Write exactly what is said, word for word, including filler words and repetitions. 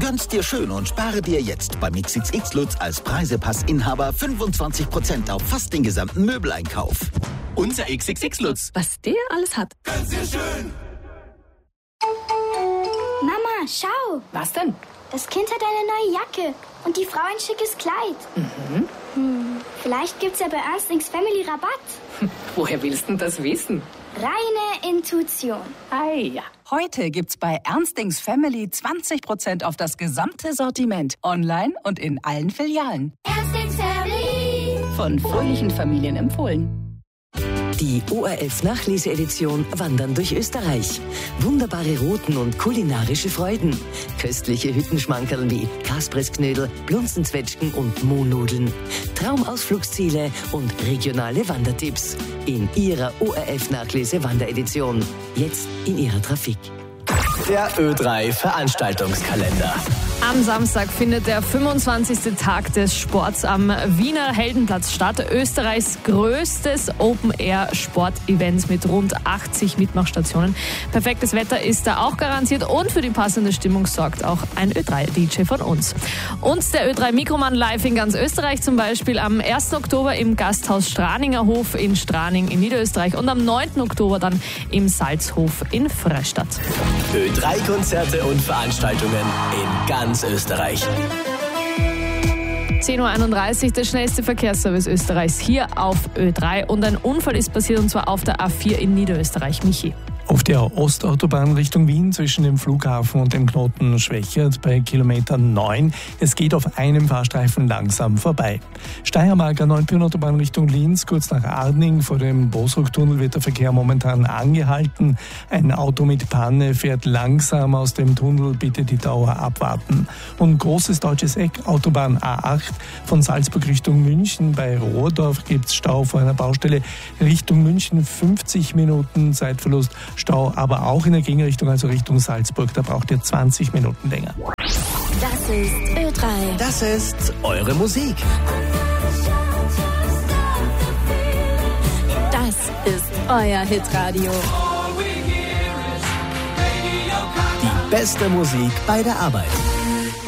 Tanz dir schön und spare dir jetzt beim X X X Lutz als Preisepassinhaber fünfundzwanzig Prozent auf fast den gesamten Möbeleinkauf. Unser X X X Lutz. Was der alles hat. Tanz dir schön. Mama, schau. Was denn? Das Kind hat eine neue Jacke und die Frau ein schickes Kleid. Mhm. Hm, vielleicht gibt's ja bei Ernstings Family Rabatt. Woher willst du das wissen? Reine Intuition. Ah ja. Heute gibt's bei Ernstings Family zwanzig Prozent auf das gesamte Sortiment. Online und in allen Filialen. Ernstings Family. Von fröhlichen Familien empfohlen. Die O R F Nachleseedition Wandern durch Österreich. Wunderbare Routen und kulinarische Freuden. Köstliche Hüttenschmankerl wie Kaspressknödel, Blunzenzwetschgen und Mohnnudeln. Traumausflugsziele und regionale Wandertipps. In Ihrer O R F Nachlese Wanderedition. Jetzt in Ihrer Trafik. Der Ö drei Veranstaltungskalender. Am Samstag findet der fünfundzwanzigste Tag des Sports am Wiener Heldenplatz statt. Österreichs größtes Open-Air-Sport-Event mit rund achtzig Mitmachstationen. Perfektes Wetter ist da auch garantiert und für die passende Stimmung sorgt auch ein Ö drei D J von uns. Und der Ö drei Mikroman live in ganz Österreich, zum Beispiel am ersten Oktober im Gasthaus Straninger Hof in Straning in Niederösterreich und am neunten Oktober dann im Salzhof in Freistadt. Ö drei Konzerte und Veranstaltungen in ganz Österreich. zehn Uhr einunddreißig, der schnellste Verkehrsservice Österreichs hier auf Ö drei. Und ein Unfall ist passiert, und zwar auf der A vier in Niederösterreich. Michi. Auf der Ostautobahn Richtung Wien zwischen dem Flughafen und dem Knoten Schwächert bei Kilometer neun. Es geht auf einem Fahrstreifen langsam vorbei. Steiermark A neun Autobahn Richtung Linz, kurz nach Arding. Vor dem Bosruck-Tunnel wird der Verkehr momentan angehalten. Ein Auto mit Panne fährt langsam aus dem Tunnel. Bitte die Dauer abwarten. Und großes deutsches Eck, Autobahn A acht von Salzburg Richtung München. Bei Rohrdorf gibt es Stau vor einer Baustelle. Richtung München fünfzig Minuten Zeitverlust. Stau aber auch in der Gegenrichtung, also Richtung Salzburg. Da braucht ihr zwanzig Minuten länger. Das ist Ö drei. Das ist eure Musik. Das ist euer Hitradio. Die beste Musik bei der Arbeit.